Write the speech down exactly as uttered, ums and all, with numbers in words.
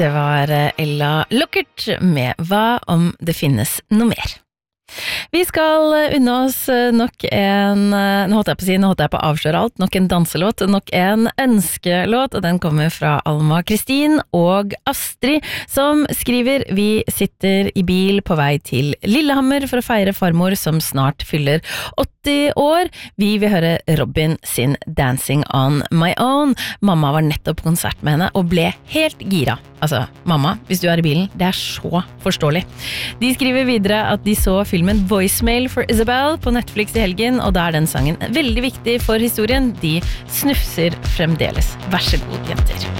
Det var Ella Luckert med Hva om det finnes noe mer? Vi skal unne oss nok en, nå holdt jeg på å si, nå holdt jeg på å avsløre alt, nok en danselåt, nok en ønskelåt, og den kommer fra Alma Kristin og Astrid, som skriver: Vi sitter i bil på vei til Lillehammer for å feire farmor som snart fyller åtti år. Vi vil høre Robin sin Dancing on my own. Mamma var nettopp på konsert med henne og ble helt gira. Altså, mamma, hvis du er i bilen, det er så forståelig. De skriver videre at de så filmen Voicemail for Isabel på Netflix i helgen, og da er den sangen veldig viktig for historien. De snufser fremdeles. Vær så god, jenter.